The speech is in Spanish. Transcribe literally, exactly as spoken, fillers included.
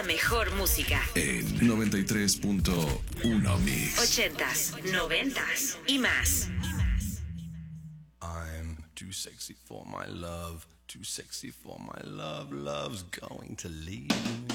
mejor música. En noventa y tres punto uno Mix. Ochentas, noventas y más. I'm too sexy for my love, too sexy for my love, love's going to leave me.